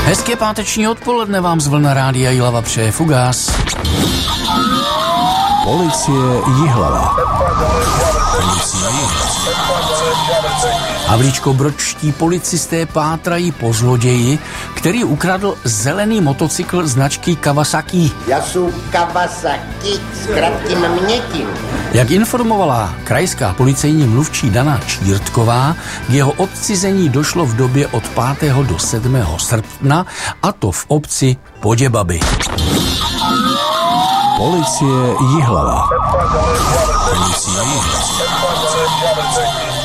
Hezké páteční odpoledne vám z vlna Rádia Jihlava přeje Fugás. Policie Jihlava. Havlíčkobrodští policisté pátrají po zloději, který ukradl zelený motocykl značky Kawasaki. Já jsem Kawasaki s krátkým měkkým. Jak informovala krajská policejní mluvčí Dana Čírtková, k jeho odcizení došlo v době od 5. do 7. srpna, a to v obci Poděbaby. Policie Jihlava.